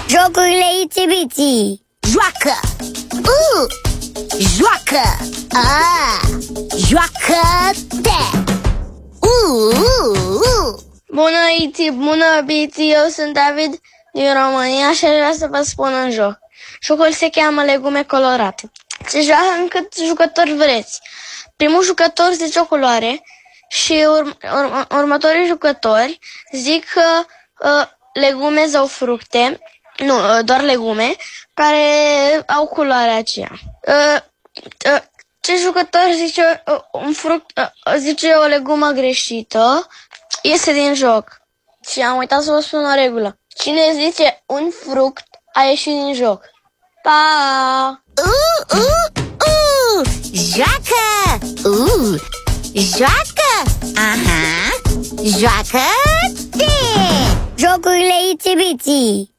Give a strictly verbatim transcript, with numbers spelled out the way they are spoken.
Jocurile Itsy-Bitsy. Joacă! Uh! Joacă! Ah! Joacă-te! Uh! Uh! Uh! Bună, Itsy, bună, Bitsy, eu sunt David din România și aș vrea să vă spun un joc. Jocul se cheamă Legume colorate. Se joacă câți jucători vreți. Primul jucător zice o culoare și ur- ur- următorii jucători zic că uh, legume sau fructe, nu, uh, doar legume, care au culoarea aceea. Uh, uh, ce jucător zice uh, un fruct, uh, zice o legumă greșită, iese din joc. Și am uitat să vă spun o regulă. Cine zice un fruct a ieșit din joc. Pa! Uh! Uh! Uh! Joacă! Uh! Joacă! Aha! Joacă-te! Jocurile Itsy-Bitsy.